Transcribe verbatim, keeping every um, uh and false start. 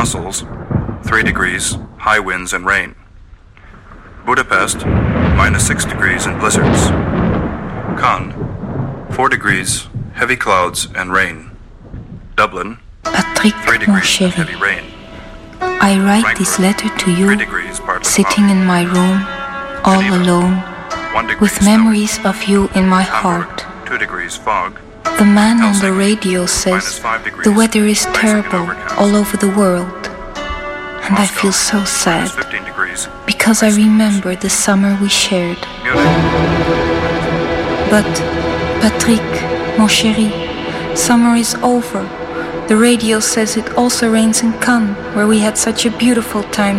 Brussels, three degrees, high winds and rain. Budapest, minus six degrees and blizzards. Cannes, four degrees, heavy clouds and rain. Dublin, Patrick, three mon degrees and chéri, heavy rain. I write this letter to you, three degrees, partly sitting in my room, all alone, one degree with snow. memories of you in my Hamburg, heart. two degrees fog. The man on the radio says the weather is terrible all over the world. And I feel so sad, fifteen degrees. because I remember the summer we shared. Munich, But, Patrick, mon chéri, summer is over. The radio says it also rains in Cannes, where we had such a beautiful time